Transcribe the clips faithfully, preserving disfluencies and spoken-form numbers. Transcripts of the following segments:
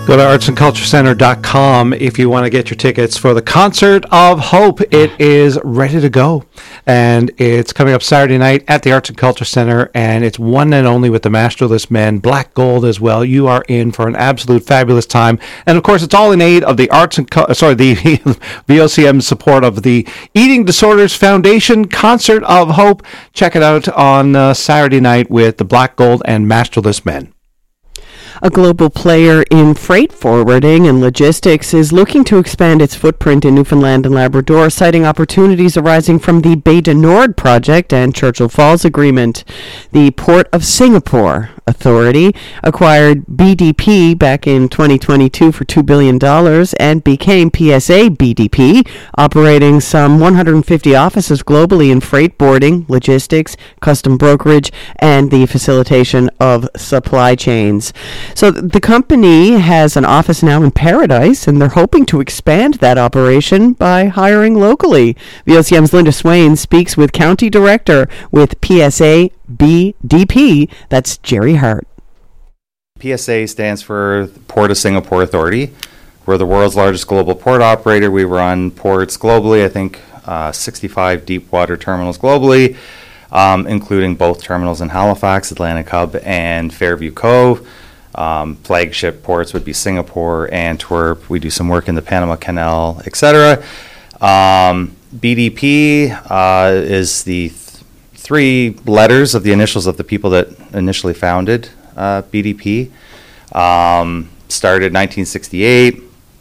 Go to arts and culture center dot com if you want to get your tickets for the Concert of Hope. It is ready to go, and it's coming up Saturday night at the Arts and Culture Center, and it's one and only with the Masterless Men, Black Gold as well. You are in for an absolute fabulous time, and of course, it's all in aid of the Arts and Cu- sorry the V O C M support of the Eating Disorders Foundation Concert of Hope. Check it out on uh, Saturday night with the Black Gold and Masterless Men. A global player in freight forwarding and logistics is looking to expand its footprint in Newfoundland and Labrador, citing opportunities arising from the Bay du Nord project and Churchill Falls Agreement. The Port of Singapore Authority acquired B D P back in twenty twenty-two for two billion dollars and became P S A B D P, operating some one hundred fifty offices globally in freight boarding, logistics, custom brokerage, and the facilitation of supply chains. So the company has an office now in Paradise, and they're hoping to expand that operation by hiring locally. V O C M's Linda Swain speaks with County Director with P S A B D P, that's Jerry Hart. P S A stands for Port of Singapore Authority. We're the world's largest global port operator. We run ports globally, I think uh, sixty-five deep water terminals globally, um, including both terminals in Halifax, Atlantic Hub, and Fairview Cove. Um, flagship ports would be Singapore, Antwerp. We do some work in the Panama Canal, et cetera. Um, B D P uh, is the th- three letters of the initials of the people that initially founded uh, B D P. Um, started nineteen sixty-eight.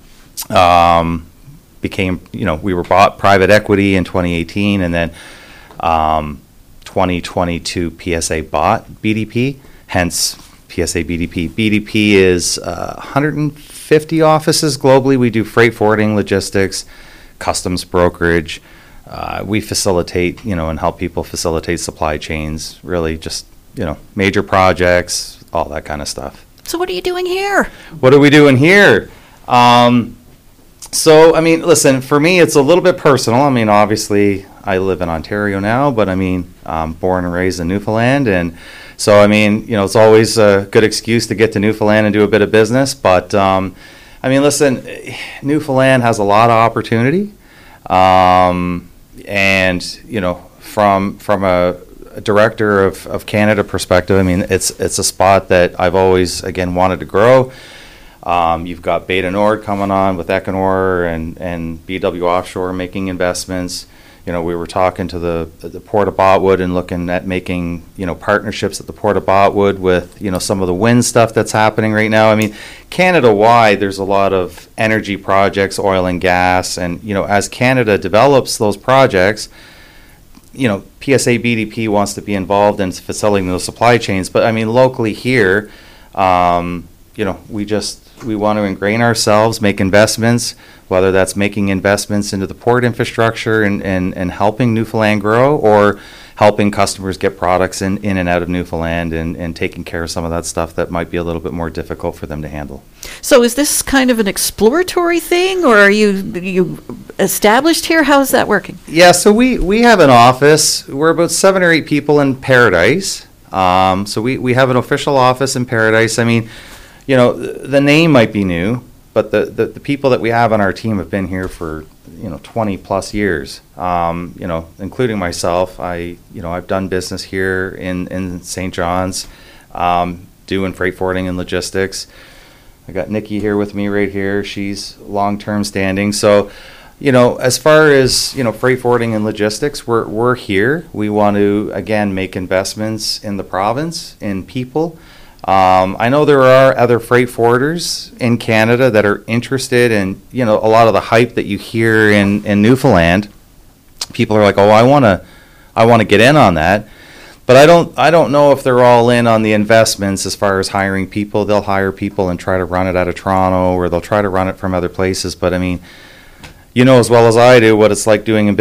Um, became, you know, we were bought private equity in twenty eighteen, and then um, twenty twenty-two P S A bought B D P, hence P S A B D P. B D P is uh, one hundred fifty offices globally. We do freight forwarding, logistics, customs brokerage. Uh, we facilitate, you know, and help people facilitate supply chains, really just, you know, major projects, all that kind of stuff. So what are you doing here? What are we doing here? Um, so, I mean, listen, for me, it's a little bit personal. I mean, obviously, I live in Ontario now, but I mean, I'm born and raised in Newfoundland, and so, I mean, you know, it's always a good excuse to get to Newfoundland and do a bit of business. But, um, I mean, listen, Newfoundland has a lot of opportunity. Um, and, you know, from from a, a director of, of Canada perspective, I mean, it's it's a spot that I've always, again, wanted to grow. Um, you've got Bay du Nord coming on with Equinor and, and B W Offshore making investments. You know, we were talking to the the Port of Botwood and looking at making, you know, partnerships at the Port of Botwood with, you know, some of the wind stuff that's happening right now. I mean, Canada-wide, there's a lot of energy projects, oil and gas, and, you know, as Canada develops those projects, you know, P S A B D P wants to be involved in facilitating those supply chains. But, I mean, locally here, um, you know, we just, we want to ingrain ourselves, make investments, whether that's making investments into the port infrastructure and, and, and helping Newfoundland grow, or helping customers get products in, in and out of Newfoundland, and, and taking care of some of that stuff that might be a little bit more difficult for them to handle. So is this kind of an exploratory thing, or are you you established here? How is that working? Yeah, so we, we have an office. We're about seven or eight people in Paradise. Um, so we, we have an official office in Paradise. I mean, you know, the, the name might be new, but the, the, the people that we have on our team have been here for, you know, twenty plus years, um, you know, including myself. I, you know, I've done business here in, in Saint John's, um, doing freight forwarding and logistics. I got Nikki here with me right here. She's long-term standing. So, you know, as far as, you know, freight forwarding and logistics, we're, we're here. We want to, again, make investments in the province, in people. Um, I know there are other freight forwarders in Canada that are interested in, you know, a lot of the hype that you hear in, in Newfoundland. People are like, oh, I want to, I want to get in on that. But I don't, I don't know if they're all in on the investments as far as hiring people. They'll hire people and try to run it out of Toronto, or they'll try to run it from other places. But I mean, you know as well as I do what it's like doing a